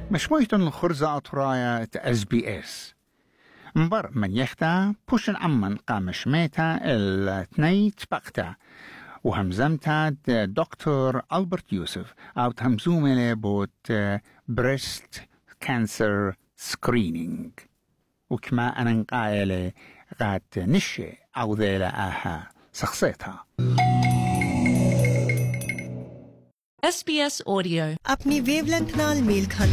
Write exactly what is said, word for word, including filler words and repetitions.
مشموية الخرزة أطراية اس بي اس مبر من يختا بوشن عمن قام شميتا التني تبقتا وهمزمتا دكتور ألبرت يوسف أو تهمزومي بوت بريست كانسر سكرينينج وكما أنا نقايلة غات نشي أو ذيلا آها شخصيتها. S B S Audio अपनी वेवलेंथ नाल मेल खाना